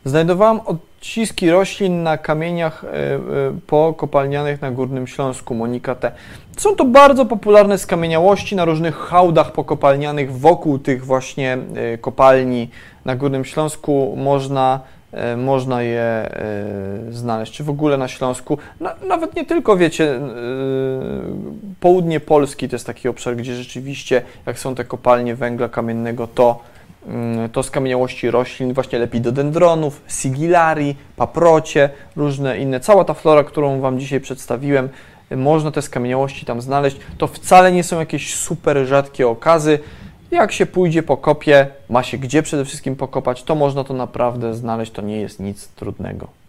Znajdowałam odciski roślin na kamieniach pokopalnianych na Górnym Śląsku, Monika T. Są to bardzo popularne skamieniałości na różnych hałdach pokopalnianych wokół tych właśnie kopalni na Górnym Śląsku. Można je znaleźć, czy w ogóle na Śląsku. Nawet nie tylko, wiecie, południe Polski to jest taki obszar, gdzie rzeczywiście, jak są te kopalnie węgla kamiennego, to skamieniałości roślin, właśnie lepidodendronów, sigillarii, paprocie, różne inne. Cała ta flora, którą Wam dzisiaj przedstawiłem, można te skamieniałości tam znaleźć. To wcale nie są jakieś super rzadkie okazy. Jak się pójdzie po kopie, ma się gdzie przede wszystkim pokopać, to można to naprawdę znaleźć, to nie jest nic trudnego.